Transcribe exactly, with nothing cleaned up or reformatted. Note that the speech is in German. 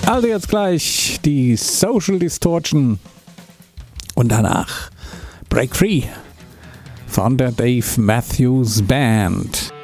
Also jetzt gleich die Social Distortion und danach Break Free von der Dave Matthews Band.